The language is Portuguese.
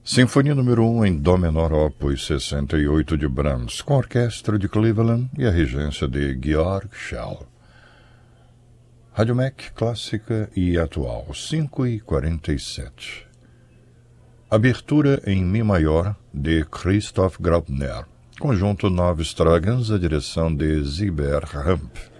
Sinfonia número 1 em Dó menor, opus 68 de Brahms, com a orquestra de Cleveland e a regência de Georg Schell. Rádio MEC clássica e atual, 5h47. Abertura em Mi maior, de Christoph Graupner. Conjunto Nove Stragans, a direção de Sieber Hamp.